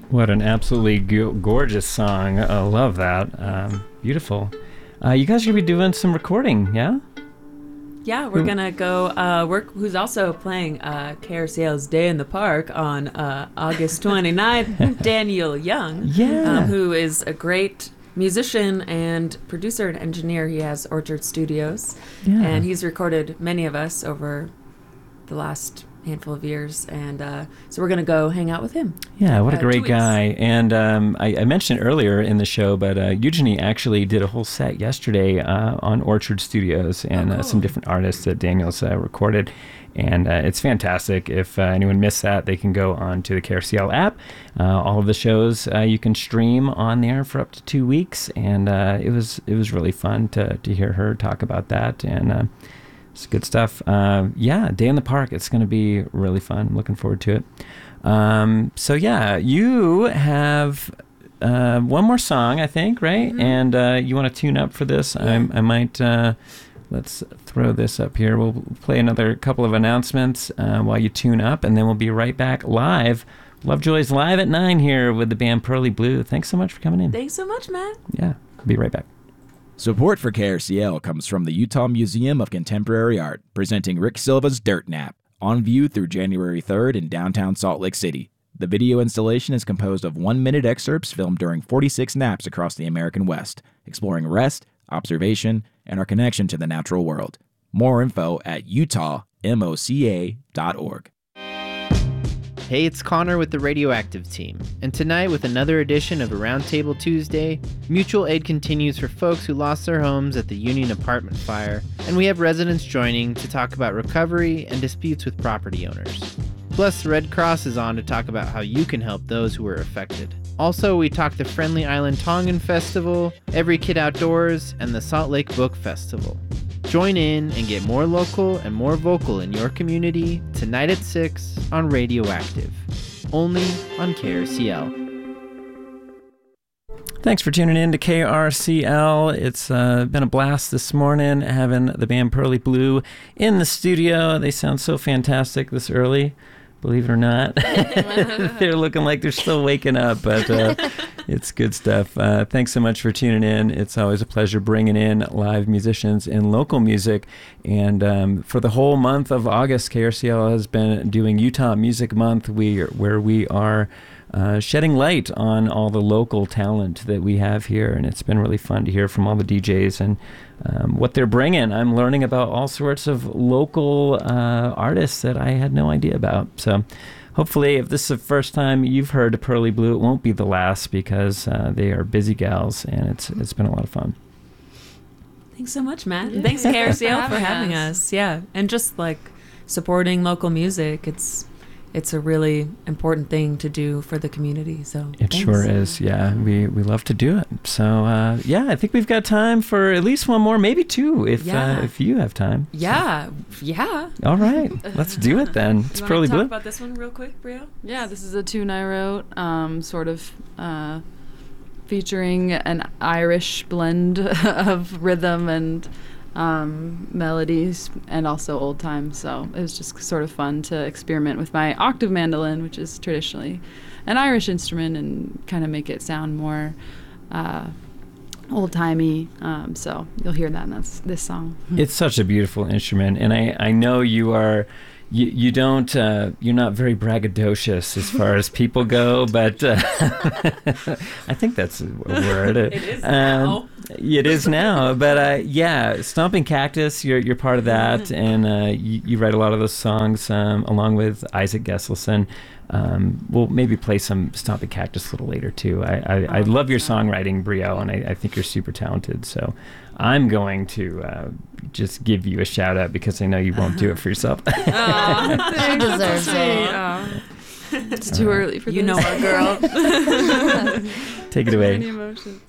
What an absolutely gorgeous song. I love that. Beautiful. You guys are going to be doing some recording, yeah? Yeah, we're going to go who's also playing KRCL's Day in the Park on August 29th, Daniel Young, who is a great musician and producer and engineer. He has Orchard Studios, and he's recorded many of us over the last handful of years, and so we're going to go hang out with him. Yeah, what a great guy. And I mentioned earlier in the show, but Eugenie actually did a whole set yesterday on Orchard Studios and some different artists that Daniel's recorded. And it's fantastic. If anyone missed that, they can go on to the KRCL app. All of the shows you can stream on there for up to 2 weeks. And it was really fun to hear her talk about that. And it's good stuff. Day in the Park. It's going to be really fun. I'm looking forward to it. So yeah, you have one more song, I think, right? Mm-hmm. And you want to tune up for this? Yeah. I might... let's throw this up here. We'll play another couple of announcements while you tune up, and then we'll be right back live. Lovejoy's live at 9 here with the band Pearly Blue. Thanks so much for coming in. Thanks so much, Matt. Yeah, be right back. Support for KRCL comes from the Utah Museum of Contemporary Art, presenting Rick Silva's Dirt Nap, on view through January 3rd in downtown Salt Lake City. The video installation is composed of 1-minute excerpts filmed during 46 naps across the American West, exploring rest, observation, and our connection to the natural world. More info at utahmoca.org. Hey, it's Connor with the Radioactive team, and tonight with another edition of A Roundtable Tuesday, mutual aid continues for folks who lost their homes at the Union apartment fire, and we have residents joining to talk about recovery and disputes with property owners. Plus, the Red Cross is on to talk about how you can help those who were affected. Also, we talk the Friendly Island Tongan Festival, Every Kid Outdoors, and the Salt Lake Book Festival. Join in and get more local and more vocal in your community tonight at 6 on Radioactive, only on KRCL. Thanks for tuning in to KRCL. It's been a blast this morning having the band Pearly Blue in the studio. They sound so fantastic this early. Believe it or not. They're looking like they're still waking up, but it's good stuff. Thanks so much for tuning in. It's always a pleasure bringing in live musicians and local music. And for the whole month of August, KRCL has been doing Utah Music Month, where we are shedding light on all the local talent that we have here. And it's been really fun to hear from all the DJs and what they're bringing. I'm learning about all sorts of local artists that I had no idea about. So hopefully, if this is the first time you've heard of Pearly Blue, it won't be the last, because they are busy gals, and it's been a lot of fun. Thanks so much, Matt. And thanks, KRCL, for having us. Yeah, and just like supporting local music, it's a really important thing to do for the community. So it sure is. Yeah, we love to do it. So I think we've got time for at least one more, maybe two, if you have time. Yeah. All right, let's do it then. It's Pearly Blue. Talk about this one real quick, Brio. Yeah, this is a tune I wrote, sort of featuring an Irish blend of rhythm and melodies and also old time, so it was just sort of fun to experiment with my octave mandolin, which is traditionally an Irish instrument, and kind of make it sound more old-timey, so you'll hear that in this song. It's such a beautiful instrument, and I know you are you don't you're not very braggadocious as far as people go, but I think that's a word. It is now. It is now, but Stomping Cactus, you're part of that, and you write a lot of those songs along with Isaac Gesselson. We'll maybe play some Stomping Cactus a little later too. I love your songwriting, Brio, and I think you're super talented. So I'm going to just give you a shout out, because I know you won't do it for yourself. She deserves it. It's too early for this. You know our girl. Take it away. Any emotions.